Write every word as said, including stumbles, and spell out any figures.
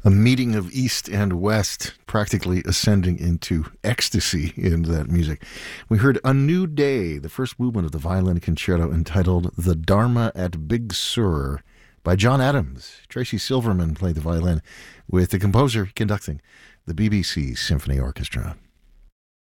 A meeting of East and West, practically ascending into ecstasy in that music. We heard A New Day, the first movement of the violin concerto entitled The Dharma at Big Sur by John Adams. Tracy Silverman played the violin with the composer conducting the B B C Symphony Orchestra.